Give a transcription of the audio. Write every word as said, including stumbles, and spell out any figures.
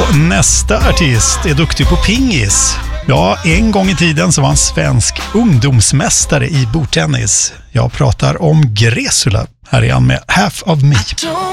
nästa artist är duktig på pingis. Ja, en gång i tiden så var han svensk ungdomsmästare i bordtennis. Jag pratar om Gresula. Här är han med Half of Me.